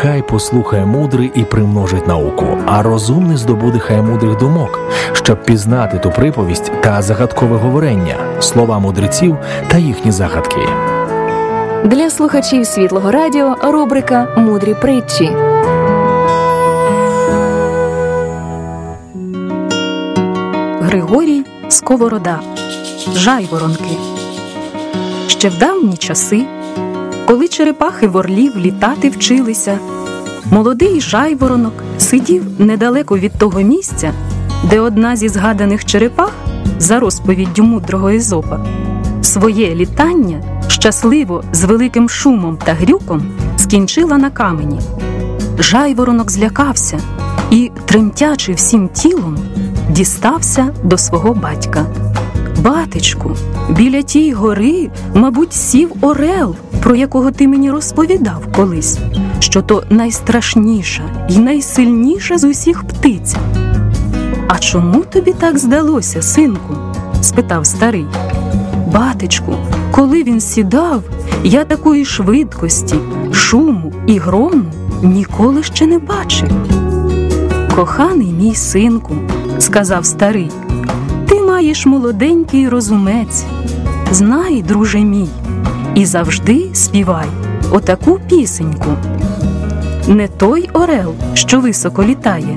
Хай послухає мудрий і примножить науку, а розумний здобуде хай мудрих думок, щоб пізнати ту приповість та загадкове говорення, слова мудреців та їхні загадки. Для слухачів Світлого радіо рубрика «Мудрі притчі». Григорій Сковорода. Жайворонки. Ще в давні часи, коли черепахи в орлів літати вчилися, молодий жайворонок сидів недалеко від того місця, де одна зі згаданих черепах, за розповіддю мудрого Езопа, своє літання щасливо з великим шумом та грюком скінчила на камені. Жайворонок злякався і, тремтячи всім тілом, дістався до свого батька. «Батечку, біля тій гори, мабуть, сів орел, про якого ти мені розповідав колись, що то найстрашніша і найсильніша з усіх птиць». «А чому тобі так здалося, синку?» – спитав старий. «Батечку, коли він сідав, я такої швидкості, шуму і грому ніколи ще не бачив». «Коханий мій синку», – сказав старий, «ти маєш молоденький розумець. Знай, друже мій, і завжди співай отаку пісеньку. Не той орел, що високо літає,